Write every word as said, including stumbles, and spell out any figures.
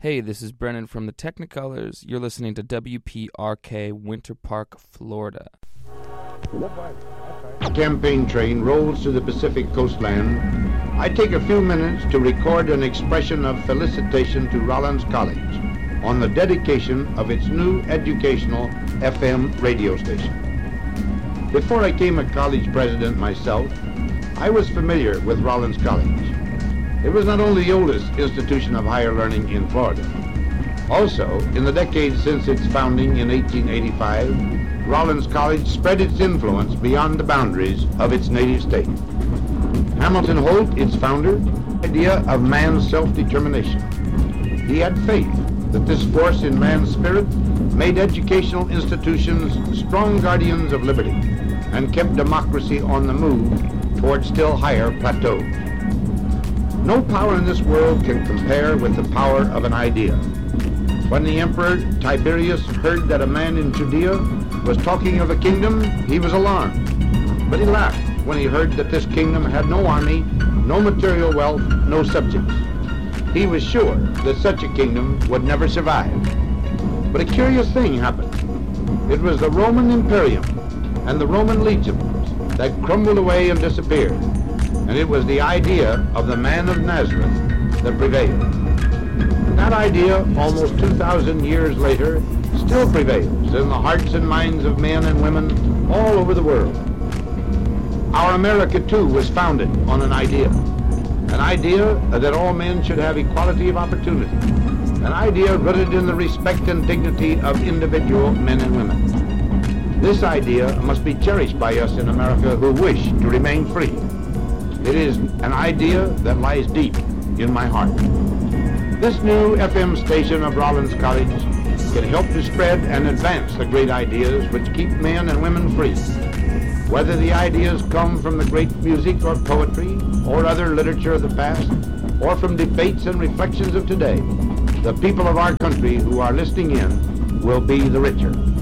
Hey, this is Brennan from the Technicolors. You're listening to W P R K Winter Park, Florida. A campaign train rolls to the Pacific coastland. I take a few minutes to record an expression of felicitation to Rollins College on the dedication of its new educational F M radio station. Before I became a college president myself, I was familiar with Rollins College. It was not only the oldest institution of higher learning in Florida. Also, in the decades since its founding in eighteen eighty-five, Rollins College spread its influence beyond the boundaries of its native state. Hamilton Holt, its founder, the idea of man's self-determination. He had faith that this force in man's spirit made educational institutions strong guardians of liberty and kept democracy on the move toward still higher plateaus. No power in this world can compare with the power of an idea. When the Emperor Tiberius heard that a man in Judea was talking of a kingdom, he was alarmed. But he laughed when he heard that this kingdom had no army, no material wealth, no subjects. He was sure that such a kingdom would never survive. But a curious thing happened. It was the Roman Imperium and the Roman legions that crumbled away and disappeared. And it was the idea of the man of Nazareth that prevailed. And that idea, almost two thousand years later, still prevails in the hearts and minds of men and women all over the world. Our America, too, was founded on an idea. An idea that all men should have equality of opportunity. An idea rooted in the respect and dignity of individual men and women. This idea must be cherished by us in America who wish to remain free. It is an idea that lies deep in my heart. This new F M station of Rollins College can help to spread and advance the great ideas which keep men and women free. Whether the ideas come from the great music or poetry or other literature of the past, or from debates and reflections of today, the people of our country who are listening in will be the richer.